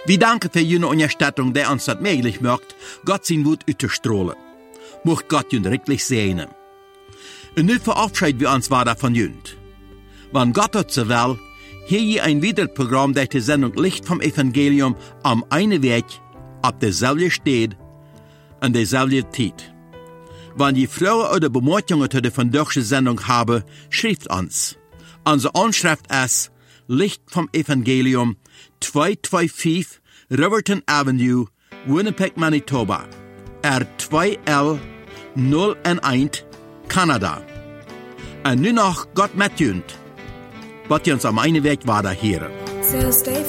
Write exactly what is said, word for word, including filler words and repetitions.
Wir danken für jene Unterstützung, die uns das möglich macht, Gott sein Wut auszustrahlen. Mocht Gott jün richtig segnen. Und nun verabschieden wir uns weiter von jünd. Wenn Gott hat so will, hier je ein weiteres Programm, das die Sendung Licht vom Evangelium am einen Weg, ab derselbe steht, an derselbe Zeit. Wenn die Frauen oder Bemerkungen zu der von deutschen Sendung haben, schreibt uns. Unsere Anschrift ist Licht vom Evangelium zweihunderfünfundzwanzig Riverton Avenue, Winnipeg, Manitoba. R zwei L null eins, Kanada. Und nun noch Gott mit jünd. Wat je ons am einen Weg weiter hören. So stay